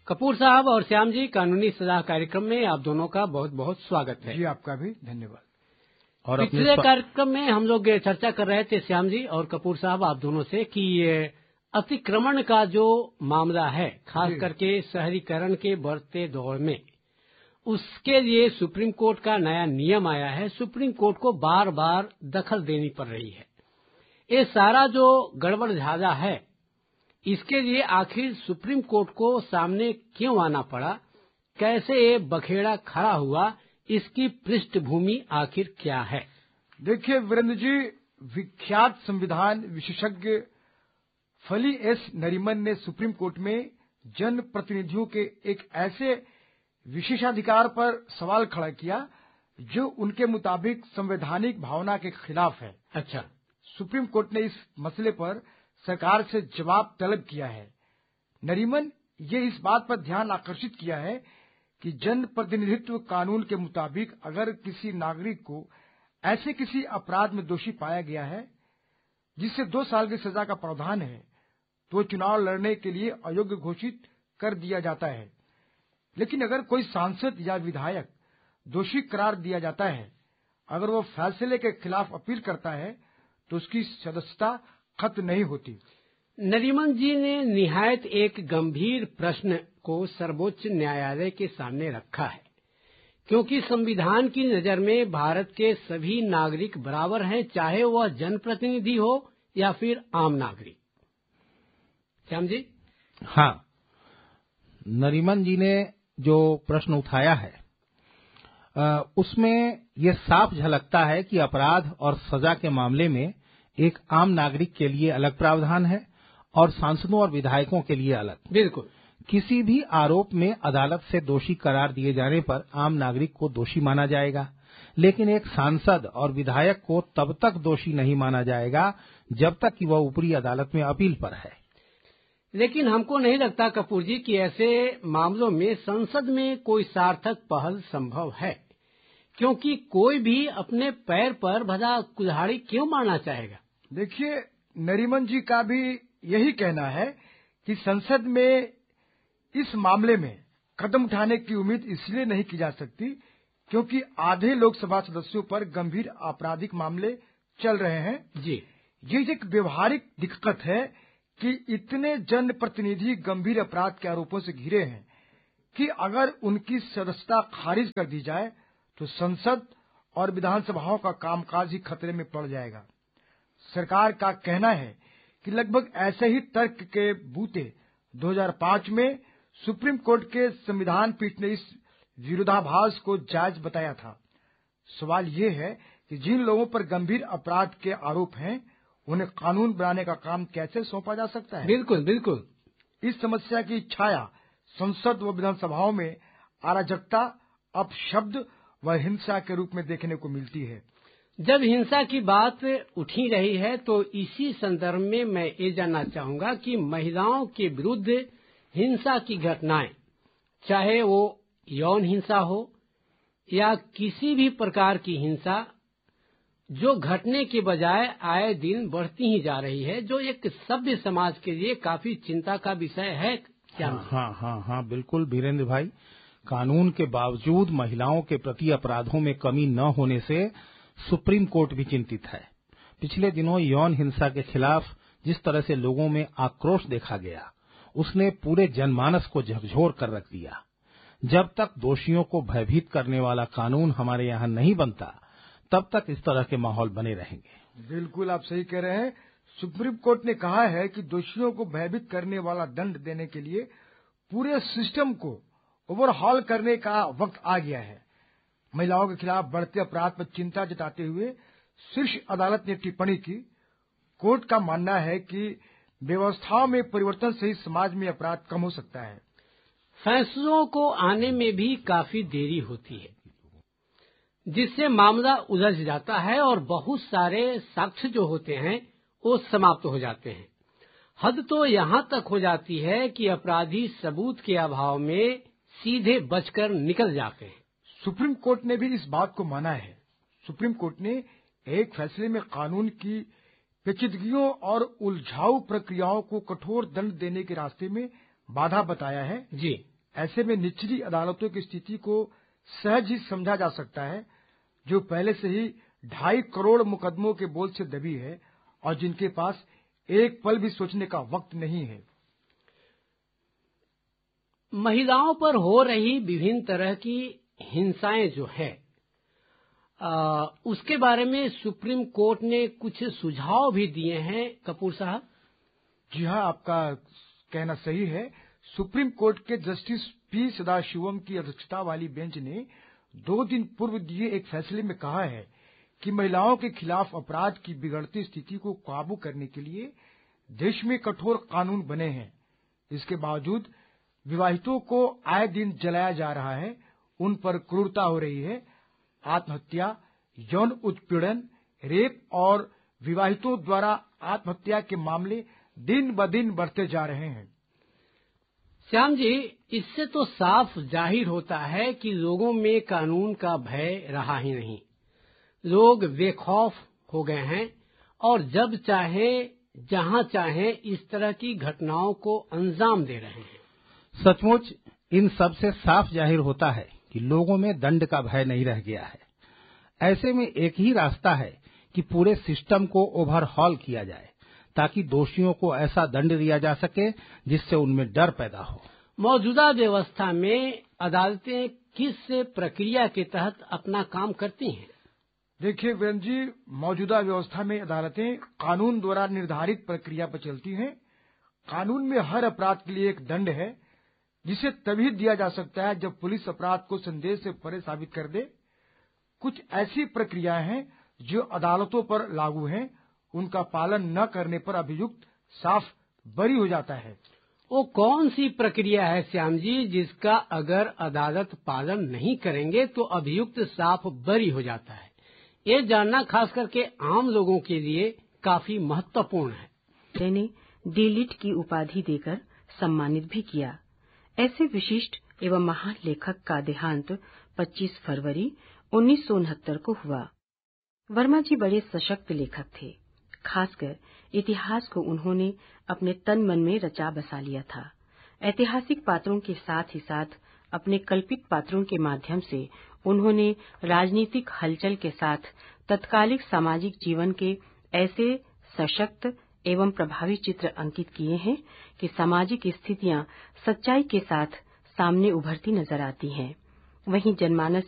कपूर साहब और श्याम जी, कानूनी सलाह कार्यक्रम में आप दोनों का बहुत बहुत स्वागत है। जी, आपका भी धन्यवाद। और पिछले कार्यक्रम में हम लोग चर्चा कर रहे थे श्याम जी और कपूर साहब आप दोनों से कि अतिक्रमण का जो मामला है, खास करके शहरीकरण के बढ़ते दौर में, उसके लिए सुप्रीम कोर्ट का नया नियम आया है। सुप्रीम कोर्ट को बार बार दखल देनी पड़ रही है। ये सारा जो गड़बड़ झाला है, इसके लिए आखिर सुप्रीम कोर्ट को सामने क्यों आना पड़ा, कैसे ये बखेड़ा खड़ा हुआ, इसकी पृष्ठभूमि आखिर क्या है? देखिए वीरेंद्र जी, विख्यात संविधान विशेषज्ञ फली एस नरीमन ने सुप्रीम कोर्ट में जन प्रतिनिधियों के एक ऐसे विशेषाधिकार पर सवाल खड़ा किया जो उनके मुताबिक संवैधानिक भावना के खिलाफ है। अच्छा। सुप्रीम कोर्ट ने इस मसले पर सरकार से जवाब तलब किया है। नरीमन ये इस बात पर ध्यान आकर्षित किया है कि जन प्रतिनिधित्व कानून के मुताबिक अगर किसी नागरिक को ऐसे किसी अपराध में दोषी पाया गया है जिससे 2 साल की सजा का प्रावधान है, तो चुनाव लड़ने के लिए अयोग्य घोषित कर दिया जाता है। लेकिन अगर कोई सांसद या विधायक दोषी करार दिया जाता है, अगर वो फैसले के खिलाफ अपील करता है तो उसकी सदस्यता खत्म नहीं होती। नरीमन जी ने निहायत एक गंभीर प्रश्न को सर्वोच्च न्यायालय के सामने रखा है, क्योंकि संविधान की नजर में भारत के सभी नागरिक बराबर हैं, चाहे वह जनप्रतिनिधि हो या फिर आम नागरिक। श्याम जी? हाँ, नरीमन जी ने जो प्रश्न उठाया है उसमें ये साफ झलकता है कि अपराध और सजा के मामले में एक आम नागरिक के लिए अलग प्रावधान है और सांसदों और विधायकों के लिए अलग। बिल्कुल। किसी भी आरोप में अदालत से दोषी करार दिए जाने पर आम नागरिक को दोषी माना जाएगा, लेकिन एक सांसद और विधायक को तब तक दोषी नहीं माना जाएगा जब तक कि वह ऊपरी अदालत में अपील पर है। लेकिन हमको नहीं लगता कपूर जी कि ऐसे मामलों में संसद में कोई सार्थक पहल संभव है, क्योंकि कोई भी अपने पैर पर भला कुल्हाड़ी क्यों मारना चाहेगा? देखिए, नरीमन जी का भी यही कहना है कि संसद में इस मामले में कदम उठाने की उम्मीद इसलिए नहीं की जा सकती क्योंकि आधे लोकसभा सदस्यों पर गंभीर आपराधिक मामले चल रहे हैं। जी, ये एक व्यवहारिक दिक्कत है कि इतने जनप्रतिनिधि गंभीर अपराध के आरोपों से घिरे हैं कि अगर उनकी सदस्यता खारिज कर दी जाए तो संसद और विधानसभाओं का कामकाज ही खतरे में पड़ जाएगा। सरकार का कहना है कि लगभग ऐसे ही तर्क के बूते 2005 में सुप्रीम कोर्ट के संविधान पीठ ने इस विरोधाभास को जायज बताया था। सवाल ये है कि जिन लोगों पर गंभीर अपराध के आरोप हैं, उन्हें कानून बनाने का काम कैसे सौंपा जा सकता है? बिल्कुल बिल्कुल। इस समस्या की छाया संसद व विधानसभाओं में अराजकता, अपशब्द व हिंसा के रूप में देखने को मिलती है। जब हिंसा की बात उठी रही है तो इसी संदर्भ में मैं ये जानना चाहूंगा कि महिलाओं के विरुद्ध हिंसा की घटनाएं, चाहे वो यौन हिंसा हो या किसी भी प्रकार की हिंसा, जो घटने के बजाय आए दिन बढ़ती ही जा रही है, जो एक सभ्य समाज के लिए काफी चिंता का विषय है। क्या? हाँ, बिल्कुल वीरेंद्र भाई, कानून के बावजूद महिलाओं के प्रति अपराधों में कमी न होने से सुप्रीम कोर्ट भी चिंतित है। पिछले दिनों यौन हिंसा के खिलाफ जिस तरह से लोगों में आक्रोश देखा गया, उसने पूरे जनमानस को झकझोर कर रख दिया। जब तक दोषियों को भयभीत करने वाला कानून हमारे यहाँ नहीं बनता, तब तक इस तरह के माहौल बने रहेंगे। बिल्कुल, आप सही कह रहे हैं। सुप्रीम कोर्ट ने कहा है कि दोषियों को भयभीत करने वाला दंड देने के लिए पूरे सिस्टम को ओवरहॉल करने का वक्त आ गया है। महिलाओं के खिलाफ बढ़ते अपराध पर चिंता जताते हुए शीर्ष अदालत ने टिप्पणी की। कोर्ट का मानना है कि व्यवस्थाओं में परिवर्तन से ही समाज में अपराध कम हो सकता है। फैसलों को आने में भी काफी देरी होती है, जिससे मामला उलझ जाता है और बहुत सारे साक्ष्य जो होते हैं वो समाप्त हो जाते हैं। हद तो यहाँ तक हो जाती है कि अपराधी सबूत के अभाव में सीधे बचकर निकल जाते हैं। सुप्रीम कोर्ट ने भी इस बात को माना है। सुप्रीम कोर्ट ने एक फैसले में कानून की पेचीदगियों और उलझाऊ प्रक्रियाओं को कठोर दंड देने के रास्ते में बाधा बताया है। जी, ऐसे में निचली अदालतों की स्थिति को सहज ही समझा जा सकता है, जो पहले से ही 2.5 करोड़ मुकदमों के बोझ से दबी है और जिनके पास एक पल भी सोचने का वक्त नहीं है। महिलाओं पर हो रही विभिन्न तरह की हिंसाएं जो है, उसके बारे में सुप्रीम कोर्ट ने कुछ सुझाव भी दिए हैं कपूर साहब। जी हाँ, आपका कहना सही है। सुप्रीम कोर्ट के जस्टिस पी सदाशिवम की अध्यक्षता वाली बेंच ने 2 दिन पूर्व दिए एक फैसले में कहा है कि महिलाओं के खिलाफ अपराध की बिगड़ती स्थिति को काबू करने के लिए देश में कठोर कानून बने हैं। इसके बावजूद विवाहितों को आए दिन जलाया जा रहा है, उन पर क्रूरता हो रही है। आत्महत्या, यौन उत्पीड़न, रेप और विवाहितों द्वारा आत्महत्या के मामले दिन ब दिन बढ़ते जा रहे हैं। श्याम जी, इससे तो साफ जाहिर होता है कि लोगों में कानून का भय रहा ही नहीं। लोग बेखौफ हो गए हैं और जब चाहे जहां चाहे इस तरह की घटनाओं को अंजाम दे रहे हैं। सचमुच इन सब से साफ जाहिर होता है कि लोगों में दंड का भय नहीं रह गया है। ऐसे में एक ही रास्ता है कि पूरे सिस्टम को ओवरहॉल किया जाए, ताकि दोषियों को ऐसा दंड दिया जा सके जिससे उनमें डर पैदा हो। मौजूदा व्यवस्था में अदालतें किस प्रक्रिया के तहत अपना काम करती हैं? देखिए वीरेंद्र जी, मौजूदा व्यवस्था में अदालतें कानून द्वारा निर्धारित प्रक्रिया पर चलती हैं। कानून में हर अपराध के लिए एक दंड है, जिसे तभी दिया जा सकता है जब पुलिस अपराध को संदेह से परे साबित कर दे। कुछ ऐसी प्रक्रियाएं हैं जो अदालतों पर लागू हैं, उनका पालन न करने पर अभियुक्त साफ बरी हो जाता है। वो कौन सी प्रक्रिया है श्याम जी, जिसका अगर अदालत पालन नहीं करेंगे तो अभियुक्त साफ बरी हो जाता है? ये जानना खास करके आम लोगों के लिए काफी महत्वपूर्ण है। ने डी.लिट की उपाधि देकर सम्मानित भी किया। ऐसे विशिष्ट एवं महान लेखक का देहांत 25 फरवरी 1969 को हुआ। वर्मा जी बड़े सशक्त लेखक थे। खासकर इतिहास को उन्होंने अपने तन मन में रचा बसा लिया था। ऐतिहासिक पात्रों के साथ ही साथ अपने कल्पित पात्रों के माध्यम से उन्होंने राजनीतिक हलचल के साथ तत्कालिक सामाजिक जीवन के ऐसे सशक्त एवं प्रभावी चित्र अंकित किए हैं कि सामाजिक स्थितियां सच्चाई के साथ सामने उभरती नजर आती हैं। वहीं जनमानस